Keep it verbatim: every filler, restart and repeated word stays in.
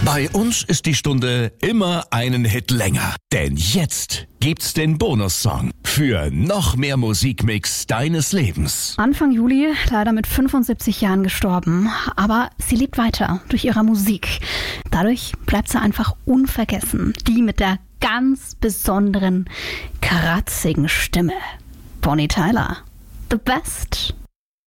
Bei uns ist die Stunde immer einen Hit länger. Denn jetzt gibt's den Bonussong für noch mehr Musikmix deines Lebens. Anfang Juli, leider mit fünfundsiebzig Jahren gestorben. Aber sie lebt weiter durch ihre Musik. Dadurch bleibt sie einfach unvergessen. Die mit der ganz besonderen, kratzigen Stimme. Bonnie Tyler. The best.